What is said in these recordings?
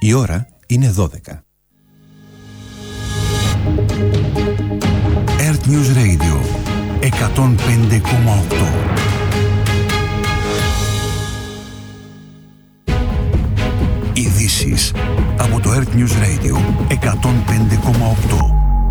Η ώρα είναι 12. Earth News Radio 105,8. Ειδήσεις από το Earth News Radio 105,8.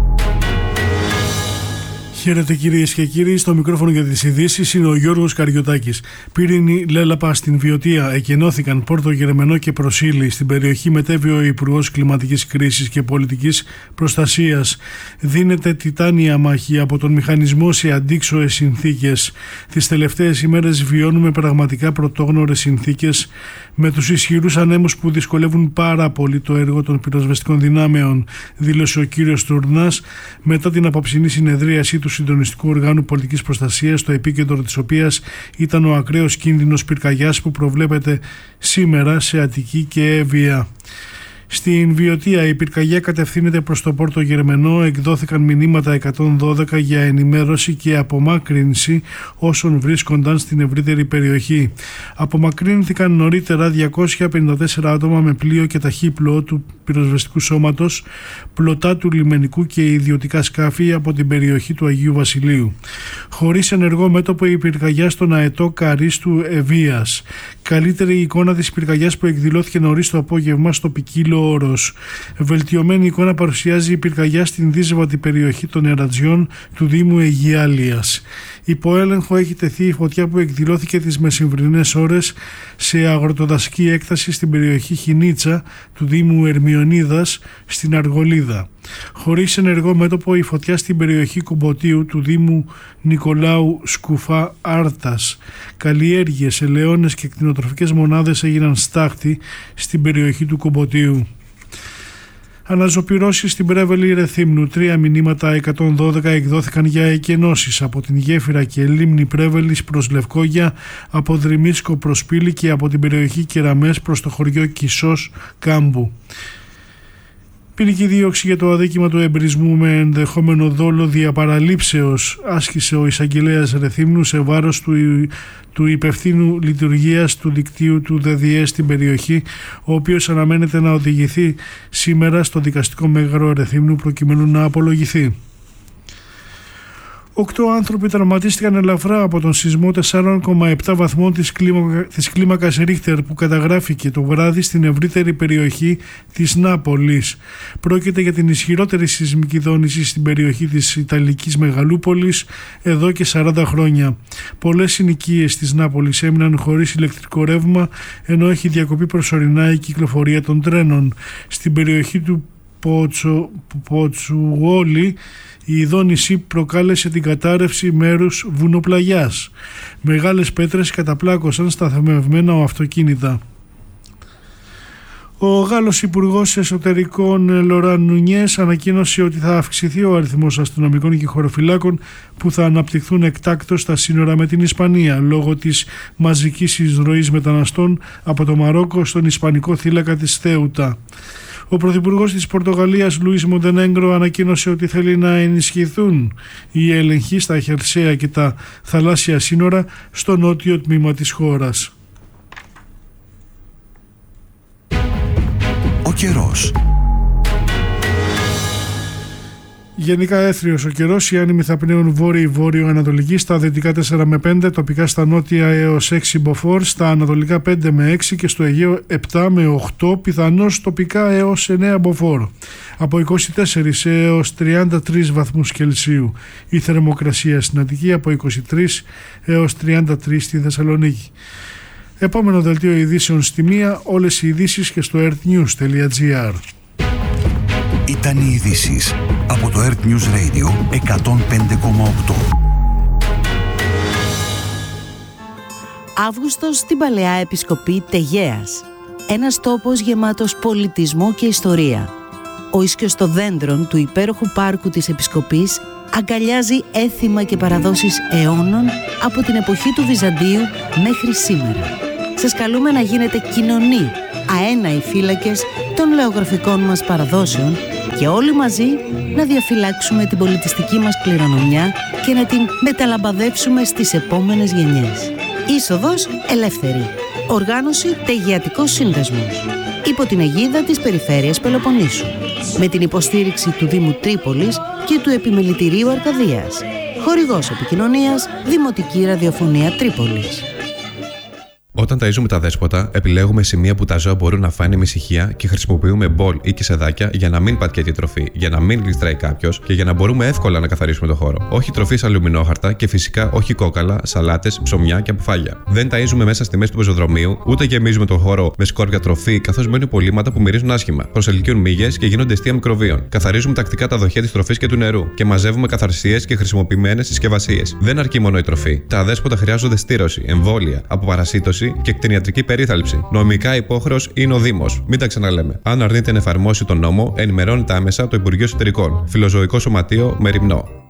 Χαίρετε κυρίες και κύριοι, στο μικρόφωνο για τις ειδήσεις είναι ο Γιώργος Καριωτάκης. Πύρινη, Λέλαπα στην Βιωτία εκενώθηκαν, Πόρτο Γερμενό και Προσήλη. Στην περιοχή μετέβη ο Υπουργός Κλιματικής Κρίσης και Πολιτικής Προστασίας. Δίνεται τιτάνια μάχη από τον μηχανισμό σε αντίξωες συνθήκες. Τις τελευταίες ημέρες βιώνουμε πραγματικά πρωτόγνωρες συνθήκες με τους ισχυρούς ανέμους που δυσκολεύουν πάρα πολύ το έργο των πυροσβεστικών δυνάμεων, δήλωσε ο κύριος Τουρνάς μετά την απόψινή συνεδρίαση του Συντονιστικού Οργάνου Πολιτικής Προστασίας, στο επίκεντρο της οποίας ήταν ο ακραίος κίνδυνος πυρκαγιάς που προβλέπεται σήμερα σε Αττική και Εύβοια. Στην Βιωτία η πυρκαγιά κατευθύνεται προς το Πόρτο Γερμενό. Εκδόθηκαν μηνύματα 112 για ενημέρωση και απομάκρυνση όσων βρίσκονταν στην ευρύτερη περιοχή. Απομακρύνθηκαν νωρίτερα 254 άτομα με πλοίο και ταχύπλοο του πυροσβεστικού σώματος, πλωτά του λιμενικού και ιδιωτικά σκάφη από την περιοχή του Αγίου Βασιλείου. Χωρίς ενεργό μέτωπο η πυρκαγιά στον αετό Καρίστου Ευβοίας. Καλύτερη εικόνα της πυρκαγιάς που εκδηλώθηκε νωρίς το απόγευμα στο ποικίλο όρος. Βελτιωμένη εικόνα παρουσιάζει η πυρκαγιά στην δύσβατη περιοχή των Ερατζιών του Δήμου Αιγιάλειας. Υπό έλεγχο έχει τεθεί η φωτιά που εκδηλώθηκε τις μεσημβρινές ώρες σε αγροτοδασική έκταση στην περιοχή Χινίτσα του Δήμου Ερμιονίδας στην Αργολίδα. Χωρίς ενεργό μέτωπο η φωτιά στην περιοχή Κουμποτίου του Δήμου Νικολάου Σκουφά Άρτας. Καλλιέργειες, ελαιώνες και κτηνοτροφικές μονάδες έγιναν στάχτη στην περιοχή του Κουμποτίου. Αναζωπυρώσεις στην Πρέβελη Ρεθύμνου. 3 μηνύματα 112 εκδόθηκαν για εκενώσεις από την γέφυρα και λίμνη Πρέβελης προς Λευκόγια, από Δρυμίσκο προς Πύλη και από την περιοχή Κεραμές προς το χωριό Κισός Κάμπου. Ποινική δίωξη για το αδίκημα του εμπρισμού με ενδεχόμενο δόλο διαπαραλήψεως άσκησε ο εισαγγελέας Ρεθύμνου σε βάρος του υπευθύνου λειτουργίας του δικτύου του ΔΔΕ στην περιοχή, ο οποίος αναμένεται να οδηγηθεί σήμερα στο δικαστικό μέγαρο Ρεθύμνου προκειμένου να απολογηθεί. 8 άνθρωποι τραυματίστηκαν ελαφρά από τον σεισμό 4,7 βαθμών της κλίμακας Ρίχτερ που καταγράφηκε το βράδυ στην ευρύτερη περιοχή της Νάπολης. Πρόκειται για την ισχυρότερη σεισμική δόνηση στην περιοχή της Ιταλικής Μεγαλούπολης εδώ και 40 χρόνια. Πολλές συνοικίες της Νάπολης έμειναν χωρίς ηλεκτρικό ρεύμα, ενώ έχει διακοπεί προσωρινά η κυκλοφορία των τρένων. Στην περιοχή του Ποτσουόλη η δόνηση προκάλεσε την κατάρρευση μέρους βουνοπλαγιάς. Μεγάλες πέτρες καταπλάκωσαν σταθμευμένα αυτοκίνητα. Ο Γάλλος Υπουργός Εσωτερικών Λοράν Νουνιές ανακοίνωσε ότι θα αυξηθεί ο αριθμός αστυνομικών και χωροφυλάκων που θα αναπτυχθούν εκτάκτως στα σύνορα με την Ισπανία λόγω της μαζικής εισρωής μεταναστών από το Μαρόκο στον ισπανικό θύλακα της Θέουτα. Ο Πρωθυπουργός της Πορτογαλίας Λουίς Μοντενέγκρο ανακοίνωσε ότι θέλει να ενισχυθούν οι έλεγχοι στα χερσαία και τα θαλάσσια σύνορα στο νότιο τμήμα της χώρας. Ο καιρός. Γενικά έθριος ο καιρός, οι άνεμοι θα πνέουν βόρειο-ανατολική στα δυτικά 4 με 5, τοπικά στα νότια έως 6 μποφόρ, στα ανατολικά 5 με 6 και στο Αιγαίο 7 με 8, πιθανώς τοπικά έως 9 μποφόρ. Από 24 έως 33 βαθμούς Κελσίου. Η θερμοκρασία στην Αττική από 23 έως 33 στη Θεσσαλονίκη. Επόμενο δελτίο ειδήσεων στη 1, όλες οι ειδήσεις και στο earthnews.gr. Ήταν οι ειδήσεις από το Earth News Radio 105,8. Αύγουστος στην Παλαιά Επισκοπή Τεγέας. Ένας τόπος γεμάτος πολιτισμό και ιστορία. Ο ίσκιος των δέντρων του υπέροχου πάρκου της Επισκοπής αγκαλιάζει έθιμα και παραδόσεις αιώνων από την εποχή του Βυζαντίου μέχρι σήμερα. Σας καλούμε να γίνετε κοινωνοί, αέναοι φύλακες των λεωγραφικών μας παραδόσεων και όλοι μαζί να διαφυλάξουμε την πολιτιστική μας κληρονομιά και να την μεταλαμπαδεύσουμε στις επόμενες γενιές. Είσοδος ελεύθερη. Οργάνωση Τεγεατικός Σύνδεσμος, υπό την αιγίδα της Περιφέρειας Πελοποννήσου, με την υποστήριξη του Δήμου Τρίπολης και του Επιμελητηρίου Αρκαδίας. Χορηγός επικοινωνίας Δημοτική Ραδιοφωνία Τρίπολης. Όταν ταΐζουμε τα δέσποτα, επιλέγουμε σημεία που τα ζώα μπορούν να φάνε με ησυχία και χρησιμοποιούμε μπολ ή κισεδάκια για να μην πατιέται η τροφή, για να μην γλιστράει κάποιος και για να μπορούμε εύκολα να καθαρίσουμε το χώρο. Όχι τροφή σε αλουμινόχαρτα και φυσικά όχι κόκαλα, σαλάτες, ψωμιά και αποφάγια. Δεν ταΐζουμε μέσα στη μέση του πεζοδρομίου, ούτε γεμίζουμε τον χώρο με σκόρπια τροφή, καθώς μένουν υπολείμματα που μυρίζουν άσχημα. Προσελκύουν μύγες και γίνονται αιστεία μικροβίων. Καθαρίζουμε τακτικά τα δοχεία της τροφής και του νερού και μαζεύουμε καθαρσίες και χρησιμοποιημένες συσκευασίες. Δεν αρκεί μόνο η τροφή. Τα αδέσποτα χρειάζονται στήρωση, εμβόλια, αποπαρασίτωση και κτηνιατρική περίθαλψη. Νομικά υπόχρεος είναι ο Δήμος. Μην τα ξαναλέμε. Αν αρνείται να εφαρμόσει τον νόμο, ενημερώνεται άμεσα το Υπουργείο Εσωτερικών. Φιλοζωικό Σωματείο Μεριμνό.